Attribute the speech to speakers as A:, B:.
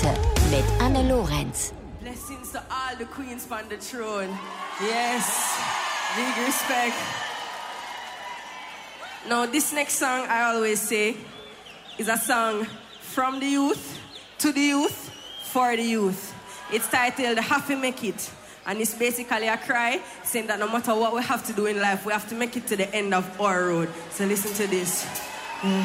A: heute mit Anne Lorenz.
B: Blessings to all the queens on the throne. Yes, big respect. Now this next song I always say is a song from the youth, to the youth, for the youth. It's titled Happy Make It. And it's basically a cry saying that no matter what we have to do in life, we have to make it to the end of our road. So listen to this.